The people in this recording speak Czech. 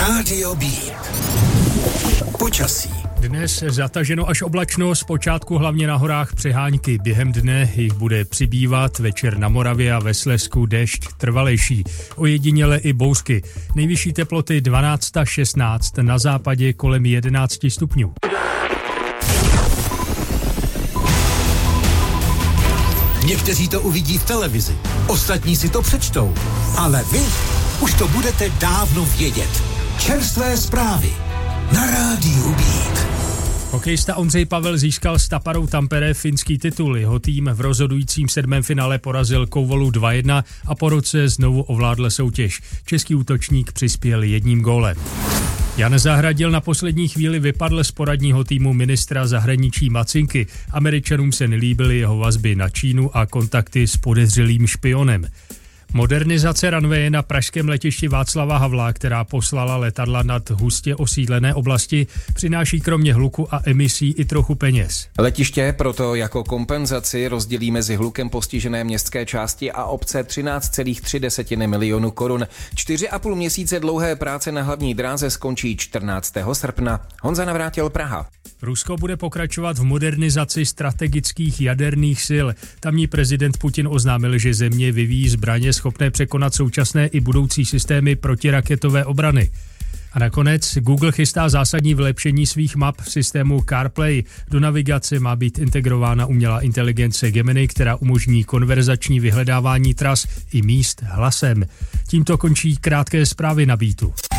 Rádio B. Počasí. Dnes zataženo až oblačno, zpočátku hlavně na horách přehánky. Během dne jich bude přibývat, večer na Moravě a ve Slezsku déšť trvalejší. Ojediněle i bouřky. Nejvyšší teploty 12 až 16, na západě kolem 11 stupňů. Někteří to uvidí v televizi, ostatní si to přečtou, ale vy už to budete dávno vědět. Čerstvé zprávy na Rádiu Beat. Hokejista Ondřej Pavel získal s Taparou Tampere finský titul. Jeho tým v rozhodujícím 7. finále porazil Kouvolu 2-1 a po roce znovu ovládl soutěž. Český útočník přispěl 1 gólem. Jan Zahradil na poslední chvíli vypadl z poradního týmu ministra zahraničí Macinky. Američanům se nelíbily jeho vazby na Čínu a kontakty s podezřelým špionem. Modernizace ranveje na pražském letišti Václava Havla, která poslala letadla nad hustě osídlené oblasti, přináší kromě hluku a emisí i trochu peněz. Letiště proto jako kompenzaci rozdělí mezi hlukem postižené městské části a obce 13,3 milionu korun. 4,5 měsíce dlouhé práce na hlavní dráze skončí 14. srpna. Honza Navrátil, Praha. Rusko bude pokračovat v modernizaci strategických jaderných sil. Tamní prezident Putin oznámil, že země vyvíjí zbraně schopné překonat současné i budoucí systémy protiraketové obrany. A nakonec Google chystá zásadní vylepšení svých map v systému CarPlay. Do navigace má být integrována umělá inteligence Gemini, která umožní konverzační vyhledávání tras i míst hlasem. Tímto končí krátké zprávy na Beatu.